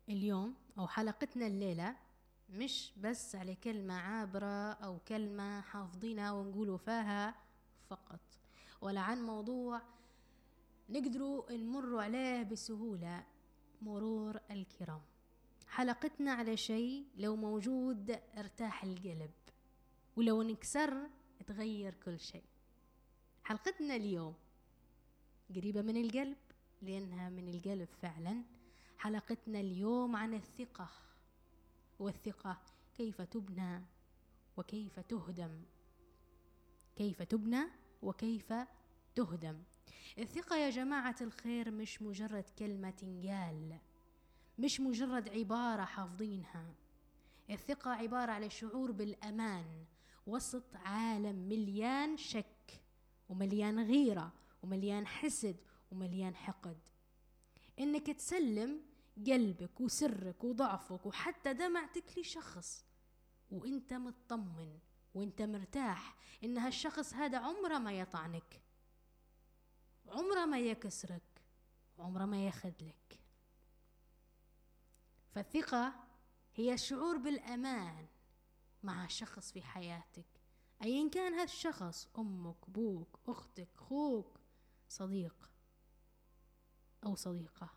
اليوم أو حلقتنا الليلة مش بس على كلمة عابرة أو كلمة حافظينها ونقولوا فيها فقط، ولا عن موضوع نقدروا نمروا عليه بسهولة مرور الكرام. حلقتنا على شيء لو موجود ارتاح القلب، ولو انكسر تغير كل شيء. حلقتنا اليوم قريبة من القلب لأنها من القلب فعلا. حلقتنا اليوم عن الثقة، والثقة كيف تبنى وكيف تهدم. كيف تبنى وكيف تهدم. الثقة يا جماعة الخير مش مجرد كلمة تنقال، مش مجرد عبارة حافظينها. الثقة عبارة على شعور بالأمان وسط عالم مليان شك ومليان غيرة ومليان حسد ومليان حقد. إنك تسلم قلبك وسرك وضعفك وحتى دمعتك لشخص وإنت مطمن وإنت مرتاح إن هالشخص هذا عمره ما يطعنك، عمره ما يكسرك، عمره ما يخذلك. فالثقة هي الشعور بالأمان مع شخص في حياتك، أيا كان هذا الشخص، أمك، أبوك، أختك، أخوك، صديق أو صديقة.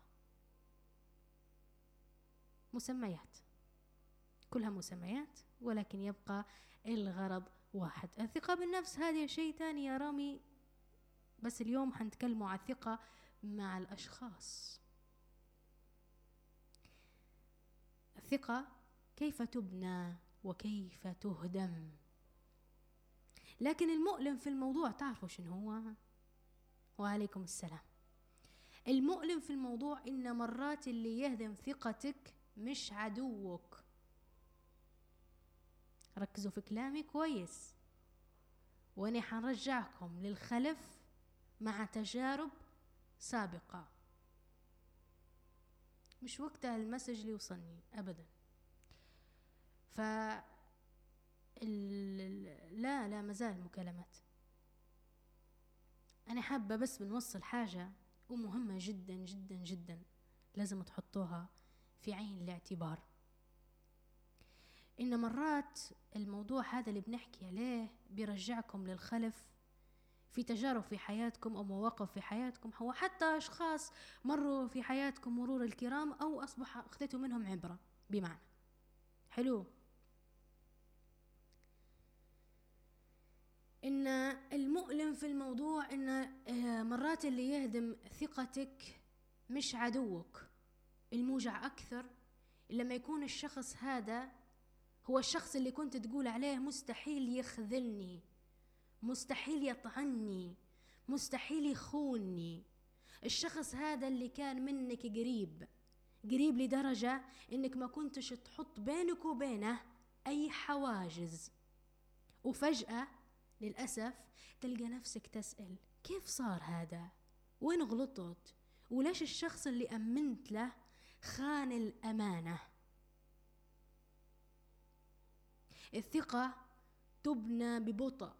مسميات، كلها مسميات، ولكن يبقى الغرض واحد. الثقة بالنفس هذه شيء تاني يا رامي، بس اليوم هنتكلموا عن الثقة مع الأشخاص. الثقة كيف تبنى وكيف تهدم. لكن المؤلم في الموضوع تعرفوا شنو هو؟ وعليكم السلام. المؤلم في الموضوع إن مرات اللي يهدم ثقتك مش عدوك. ركزوا في كلامي كويس، وأنا حنرجعكم للخلف مع تجارب سابقة. مش وقتها المسج اللي يوصلني أبدا. لا مازال مكالمات. أنا حابة بس بنوصل حاجة ومهمة جدا جدا جدا، لازم تحطوها في عين الاعتبار. إن مرات الموضوع هذا اللي بنحكي عليه بيرجعكم للخلف في تجارب في حياتكم أو مواقف في حياتكم، أو حتى أشخاص مروا في حياتكم مرور الكرام أو أصبح أخذتوا منهم عبرة. بمعنى حلو إن المؤلم في الموضوع إن مرات اللي يهدم ثقتك مش عدوك. الموجع أكثر لما يكون الشخص هذا هو الشخص اللي كنت تقول عليه مستحيل يخذلني، مستحيل يطعني، مستحيل يخونني. الشخص هذا اللي كان منك قريب لدرجة إنك ما كنتش تحط بينك وبينه أي حواجز، وفجأة للأسف تلقى نفسك تسأل كيف صار هذا؟ وين غلطت؟ وليش الشخص اللي أمنت له خان الأمانة؟ الثقة تبنى ببطء،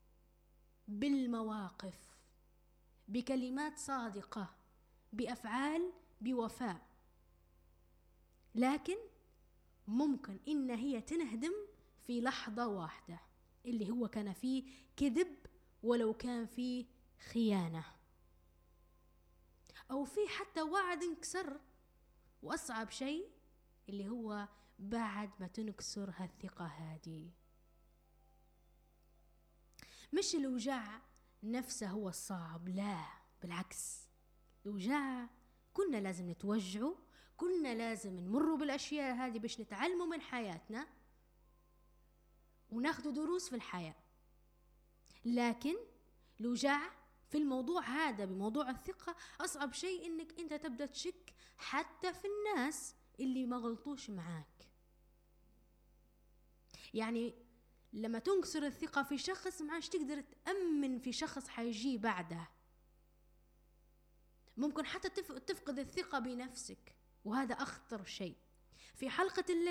بالمواقف، بكلمات صادقة، بأفعال، بوفاء. لكن ممكن إن هي تنهدم في لحظة واحدة، اللي هو كان فيه كذب ولو كان فيه خيانة، أو فيه حتى وعد انكسر. وأصعب شيء اللي هو بعد ما تنكسر هالثقة هذه. مش الوجع نفسه هو الصعب، لا بالعكس. الوجع كنا لازم نتوجعوا، كنا لازم نمروا بالأشياء هذه باش نتعلموا من حياتنا وناخدوا دروس في الحياة. لكن الوجع في الموضوع هذا بموضوع الثقة أصعب شيء إنك أنت تبدأ تشك حتى في الناس اللي ما غلطوش معاك. يعني لما تنكسر الثقة في شخص ما عادش تقدر تأمن في شخص حيجي بعده. ممكن حتى تفقد الثقة بنفسك، وهذا أخطر شيء. في حلقة الليل